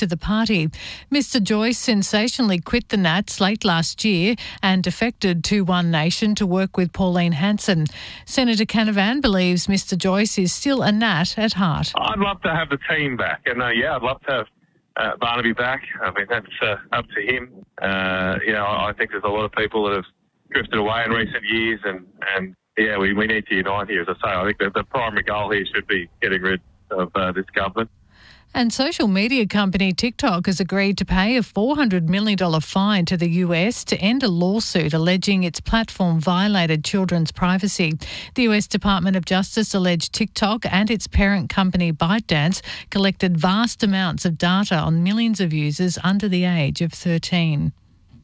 to the party. Mr Joyce sensationally quit the Nats late last year and defected to One Nation to work with Pauline Hanson. Senator Canavan believes Mr Joyce is still a Nat at heart. I'd love to have the team back, and I'd love to have Barnaby back. I mean, that's up to him. I think there's a lot of people that have drifted away in recent years, and we need to unite here. As I say, I think that the primary goal here should be getting rid of this government. And social media company TikTok has agreed to pay a $400 million fine to the US to end a lawsuit alleging its platform violated children's privacy. The US Department of Justice alleged TikTok and its parent company ByteDance collected vast amounts of data on millions of users under the age of 13.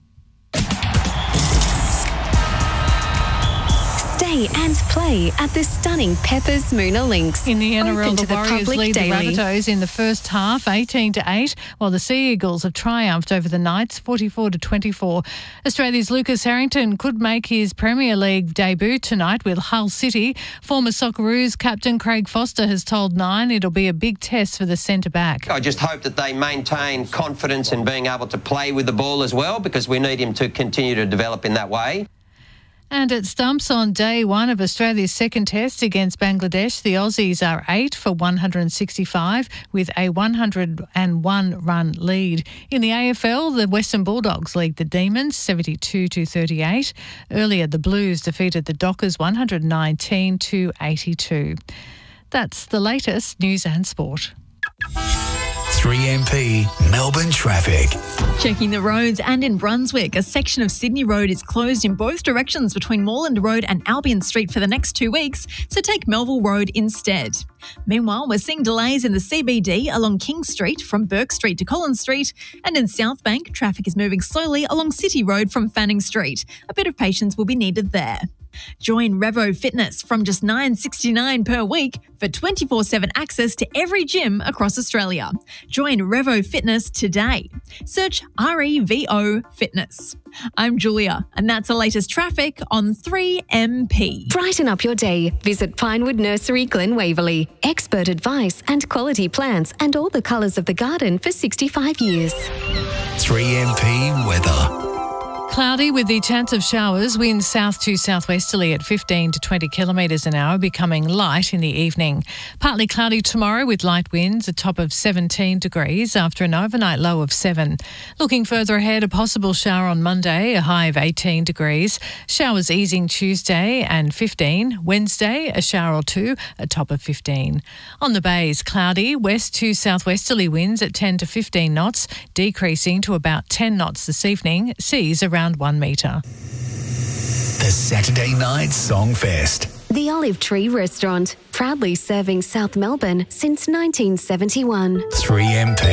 Stay and play at the stunning Peppers Moona Links. In the NRL, the Warriors lead daily. the Rabbitohs in the first half, 18-8, while the Sea Eagles have triumphed over the Knights, 44-24. Australia's Lucas Harrington could make his Premier League debut tonight with Hull City. Former Socceroos captain Craig Foster has told Nine it'll be a big test for the centre-back. I just hope that they maintain confidence in being able to play with the ball as well, because we need him to continue to develop in that way. And at stumps on day one of Australia's second test against Bangladesh, the Aussies are 8 for 165 with a 101-run lead. In the AFL, the Western Bulldogs lead the Demons 72-38. Earlier, the Blues defeated the Dockers 119-82. That's the latest news and sport. 3MP Melbourne traffic. Checking the roads, and in Brunswick, a section of Sydney Road is closed in both directions between Moreland Road and Albion Street for the next 2 weeks, so take Melville Road instead. Meanwhile, we're seeing delays in the CBD along King Street from Burke Street to Collins Street, and in South Bank, traffic is moving slowly along City Road from Fanning Street. A bit of patience will be needed there. Join Revo Fitness from just $9.69 per week for 24/7 access to every gym across Australia. Join Revo Fitness today. Search REVO Fitness. I'm Julia, and that's the latest traffic on 3MP. Brighten up your day. Visit Pinewood Nursery, Glen Waverley. Expert advice and quality plants and all the colours of the garden for 65 years. 3MP weather. Cloudy with the chance of showers, winds south to southwesterly at 15 to 20 kilometres an hour, becoming light in the evening. Partly cloudy tomorrow with light winds, a top of 17 degrees after an overnight low of 7. Looking further ahead, a possible shower on Monday, a high of 18 degrees. Showers easing Tuesday and 15. Wednesday, a shower or two, a top of 15. On the bays, cloudy, west to southwesterly winds at 10 to 15 knots, decreasing to about 10 knots this evening. Seas around 1 metre. The Saturday Night Songfest. The Olive Tree Restaurant, proudly serving South Melbourne since 1971. 3MP.